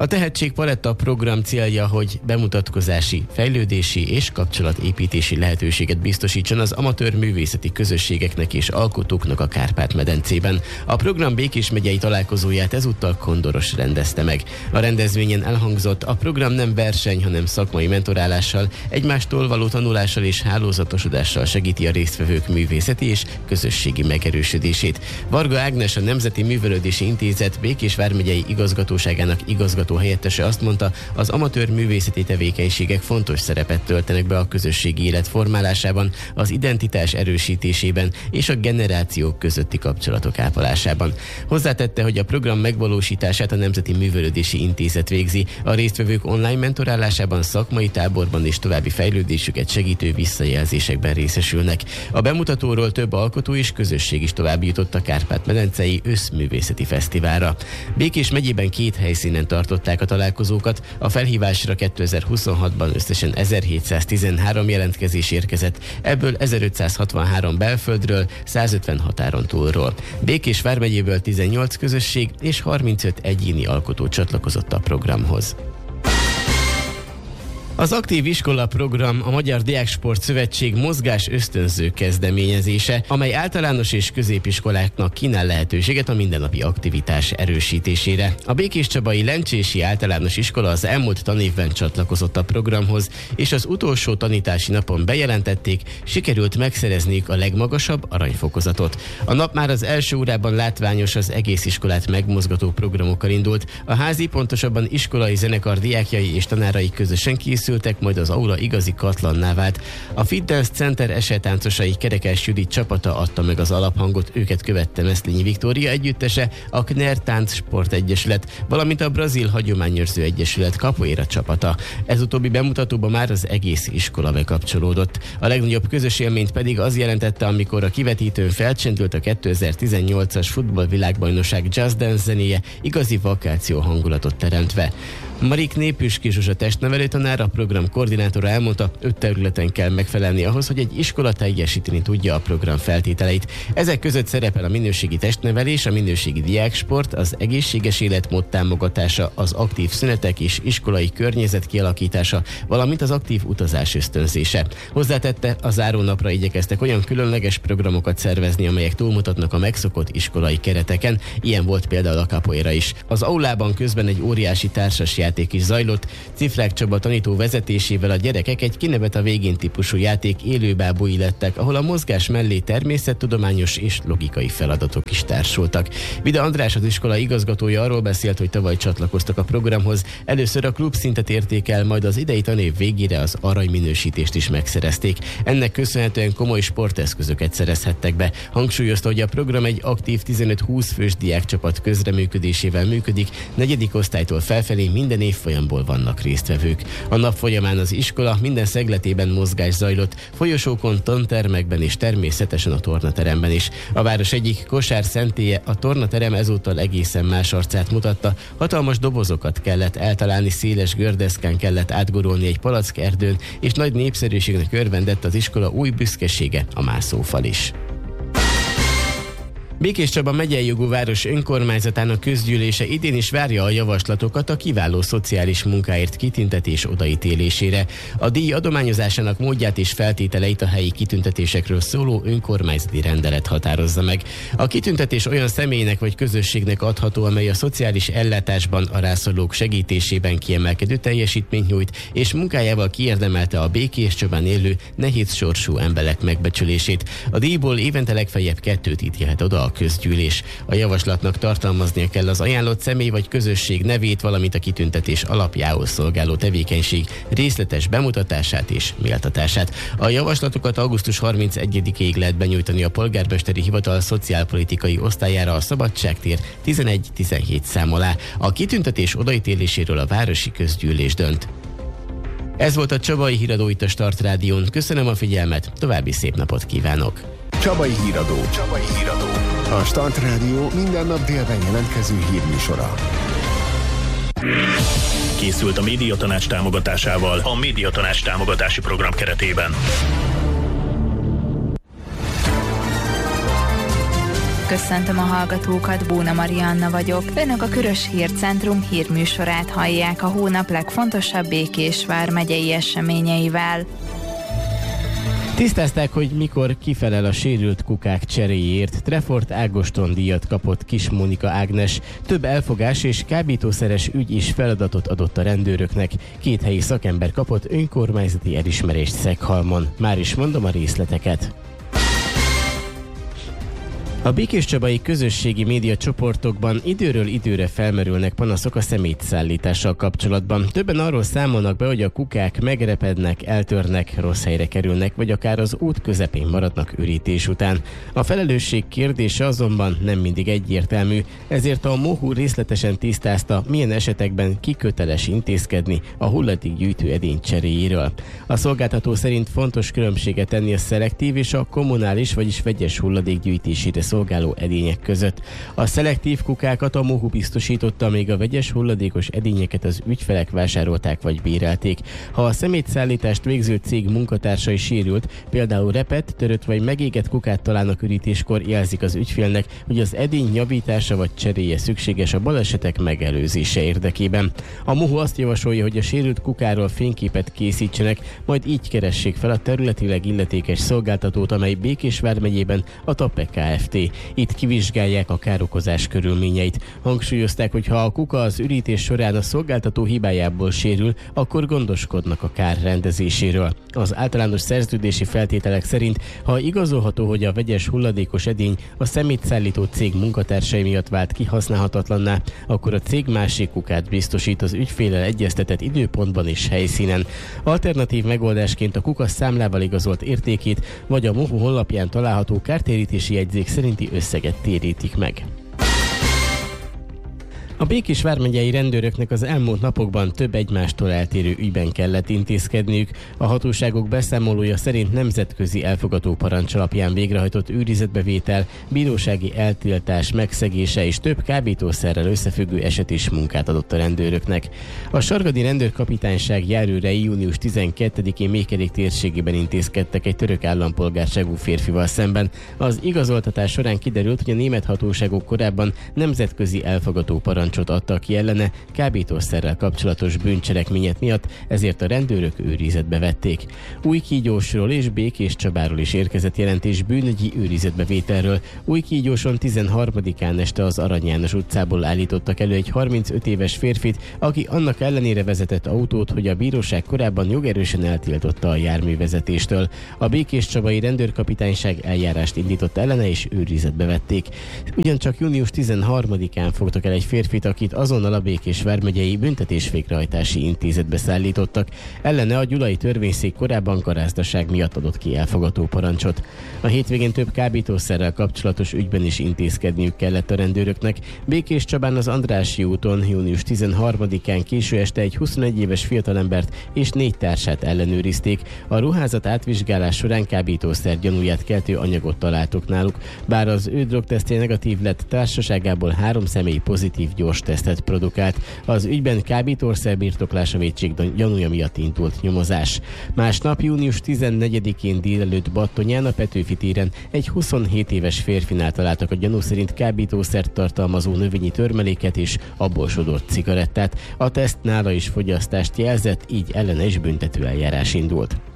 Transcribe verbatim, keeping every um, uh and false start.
A Tehetségpaletta program célja, hogy bemutatkozási, fejlődési és kapcsolatépítési lehetőséget biztosítson az amatőr művészeti közösségeknek és alkotóknak a Kárpát-medencében. A program Békés megyei találkozóját ezúttal Kondoros rendezte meg. A rendezvényen elhangzott, a program nem verseny, hanem szakmai mentorálással, egymástól való tanulással és hálózatosodással segíti a résztvevők művészeti és közösségi megerősödését. Varga Ágnes, a Nemzeti Művelődési Intézet Békés vármegyei igazgatóságának igazgató helyettese azt mondta, az amatőr művészeti tevékenységek fontos szerepet töltenek be a közösségi élet formálásában, az identitás erősítésében és a generációk közötti kapcsolatok ápolásában. Hozzátette, hogy a program megvalósítását a Nemzeti Művelődési Intézet végzi, a résztvevők online mentorálásában, szakmai táborban és további fejlődésüket segítő visszajelzésekben részesülnek. A bemutatóról több alkotó és közösség is tovább jutott a Kárpát-medencei Összművészeti Fesztiválra. Békés megyében két helyszínen tartották a találkozókat, a felhívásra kétezer-huszonhatban összesen ezerhétszáztizenhárom jelentkezés érkezett, ebből ezerötszázhatvanhárom belföldről, százötven határon túlról. Békés vármegyéből tizennyolc közösség és harmincöt egyéni alkotó csatlakozott a programhoz. Az Aktív Iskola program a Magyar Diáksport Szövetség mozgás ösztönző kezdeményezése, amely általános és középiskoláknak kínál lehetőséget a mindennapi aktivitás erősítésére. A békéscsabai Lencsési Általános Iskola az elmúlt tanévben csatlakozott a programhoz, és az utolsó tanítási napon bejelentették, sikerült megszerezniük a legmagasabb aranyfokozatot. A nap már az első órában látványos, az egész iskolát megmozgató programokkal indult. A házi, pontosabban iskolai zenekar diákjai és tanárai közösen készültek, majd az aula igazi katlanná vált. A Fitness Center esetáncosai Kerekes Judit csapata adta meg az alaphangot, őket követte Meszlényi Viktória együttese, a Kner Tánc Sport Egyesület, valamint a Brazil Hagyományőrző Egyesület Capoeira csapata. Ez utóbbi bemutatóban már az egész iskola bekapcsolódott. A legnagyobb közös élményt pedig az jelentette, amikor a kivetítőn felcsendült a kétezer-tizennyolcas futballvilágbajnokság Just Dance zenéje, igazi vakáció hangulatot teremtve. Marik Népüski Zsuzsa testnevelő tanár, a program koordinátora elmondta, öt területen kell megfelelni ahhoz, hogy egy iskola teljesíteni tudja a program feltételeit. Ezek között szerepel a minőségi testnevelés, a minőségi diáksport, az egészséges életmód támogatása, az aktív szünetek és iskolai környezet kialakítása, valamint az aktív utazás ösztönzése. Hozzátette, a zárónapra igyekeztek olyan különleges programokat szervezni, amelyek túlmutatnak a megszokott iskolai kereteken. Ilyen volt például a capoeira is. Az aulában közben egy óriási társas játék is zajlott. Cifrák Csaba tanító vezetésével a gyerekek egy kinevet a végén típusú játék élőbábúi lettek, ahol a mozgás mellé természettudományos és logikai feladatok is társultak. Vida András, az iskola igazgatója arról beszélt, hogy tavaly csatlakoztak a programhoz. Először a klub szintet érték el, majd az idei tanév végére az aranyminősítést is megszerezték. Ennek köszönhetően komoly sporteszközöket szerezhettek be. Hangsúlyozta, hogy a program egy aktív tizenöt-húsz fős diákcsapat közreműködésével működik, negyedik osztálytól felfelé minden évfolyamból vannak résztvevők. A nap folyamán az iskola minden szegletében mozgás zajlott, folyosókon, tantermekben és természetesen a tornateremben is. A város egyik kosár szentélye, a tornaterem ezúttal egészen más arcát mutatta, hatalmas dobozokat kellett eltalálni, széles gördeszkán kellett átgurulni egy palackerdőn, és nagy népszerűségnek örvendett az iskola új büszkesége, a mászófal is. Békéscsaba megyei jogú város önkormányzatának közgyűlése idén is várja a javaslatokat a kiváló szociális munkáért kitüntetés odaítélésére. A díj adományozásának módját és feltételeit a helyi kitüntetésekről szóló önkormányzati rendelet határozza meg. A kitüntetés olyan személynek vagy közösségnek adható, amely a szociális ellátásban, a rászorulók segítésében kiemelkedő teljesítményt nyújt, és munkájával kiérdemelte a Békéscsabán élő nehéz sorsú emberek megbecsülését. A díjból évente legfeljebb kettőt ítélhet oda a közgyűlés. A javaslatnak tartalmaznia kell az ajánlott személy vagy közösség nevét, valamint a kitüntetés alapjául szolgáló tevékenység részletes bemutatását és méltatását. A javaslatokat augusztus harmincegyedikéig lehet benyújtani a polgármesteri hivatal szociálpolitikai osztályára, a Szabadságtér tizenegy tizenhét szám alá. A kitüntetés odaítéléséről a városi közgyűlés dönt. Ez volt a Csabai Híradó itt a Start Rádión. Köszönöm a figyelmet, további szép napot kívánok! Csabai Híradó. Csabai Híradó. A Start Rádió minden nap délben jelentkező hírműsora. Készült a Médiatanács támogatásával a Médiatanács támogatási program keretében. köszöntöm a hallgatókat, Bóna Marianna vagyok. Önök a Körös Hírcentrum hírműsorát hallják a hónap legfontosabb Békés vármegyei eseményeivel. Tisztázták, hogy mikor kifelel a sérült kukák cseréjéért. Trefort Ágoston díjat kapott Kis Mónika Ágnes. Több elfogás és kábítószeres ügy is feladatot adott a rendőröknek. Két helyi szakember kapott önkormányzati elismerést Szeghalmon. Már is mondom a részleteket. A békéscsabai közösségi média csoportokban időről időre felmerülnek panaszok a szemétszállítással kapcsolatban. Többen arról számolnak be, hogy a kukák megrepednek, eltörnek, rossz helyre kerülnek, vagy akár az út közepén maradnak ürítés után. A felelősség kérdése azonban nem mindig egyértelmű, ezért a MOHU részletesen tisztázta, milyen esetekben ki köteles intézkedni a hulladékgyűjtő edény cseréjéről. A szolgáltató szerint fontos különbséget tenni a szelektív és a kommunális, vagyis vegyes hulladékgyűjtésére szolgáló edények között. A szelektív kukákat a MOHU biztosította, még a vegyes hulladékos edényeket az ügyfelek vásárolták vagy bérelték. Ha a szemétszállítást végző cég munkatársai sérült, például repett, törött vagy megégett kukát találnak ürítéskor, jelzik az ügyfélnek, hogy az edény javítása vagy cseréje szükséges a balesetek megelőzése érdekében. A MOHU azt javasolja, hogy a sérült kukáról fényképet készítsenek, majd így keressék fel a területileg illetékes szolgáltatót, amely Békés vármegyében a TAPEK Kft. Itt kivizsgálják a károkozás körülményeit. Hangsúlyozták, hogy ha a kuka az ürítés során a szolgáltató hibájából sérül, akkor gondoskodnak a kár rendezéséről. Az általános szerződési feltételek szerint, ha igazolható, hogy a vegyes hulladékos edény a szemétszállító cég munkatársai miatt vált kihasználhatatlanná, akkor a cég másik kukát biztosít az ügyféllel egyeztetett időpontban és helyszínen. Alternatív megoldásként a kuka számlával igazolt értékét vagy a MOHU honlapján található kártérítési jegyzék szerinti összeget térítik meg. A Békés vármegyei rendőröknek az elmúlt napokban több egymástól eltérő ügyben kellett intézkedniük. A hatóságok beszámolója szerint nemzetközi elfogató parancs alapján végrehajtott őrizetbevétel, bírósági eltiltás megszegése és több kábítószerrel összefüggő eset is munkát adott a rendőröknek. A Sargadi Rendőrkapitányság járőrei június tizenkettedikén Mékerék térségében intézkedtek egy török állampolgárságú férfival szemben. Az igazoltatás során kiderült, hogy a német hatóságok korábban nemzetközi elfogató parancs adtak ki ellene kábítószerrel kapcsolatos bűncselekmények miatt, ezért a rendőrök őrizetbe vették. Újkígyósról és Békéscsabáról is érkezett jelentés bűnügyi őrizetbevételről. Újkígyóson tizenharmadikán este az Arany János utcából állítottak elő egy harmincöt éves férfit, aki annak ellenére vezetett autót, hogy a bíróság korábban jogerősen eltiltotta a járművezetéstől. A Békéscsabai Rendőrkapitányság eljárást indított ellene és őrizetbe vették. Ugyancsak június tizenharmadikán fogtak el egy férfit, akit azonnal a Békés vármegyei büntetés-végrehajtási intézetbe szállítottak. Ellene a gyulai törvényszék korábban garázdaság miatt adott ki elfogató parancsot. A hétvégén több kábítószerrel kapcsolatos ügyben is intézkedniük kellett a rendőröknek. Békéscsabán az Andrássy úton június tizenharmadikán késő este egy huszonegy éves fiatalembert és négy társát ellenőrizték. A ruházat átvizsgálás során kábítószer gyanúját keltő anyagot találtuk náluk. Bár az ő drogtesztje negatív lett, társaságából három személy pozitív gyors tesztet produkált. Az ügyben kábítószer birtoklása vétség gyanúja miatt indult nyomozás. Másnap június tizennegyedikén délelőtt Battonyán a Petőfi téren egy huszonhét éves férfinál találtak a gyanú szerint kábítószert tartalmazó növényi törmeléket és abból sodort cigarettát. A teszt nála is fogyasztást jelzett, így ellene is büntetőeljárás indult.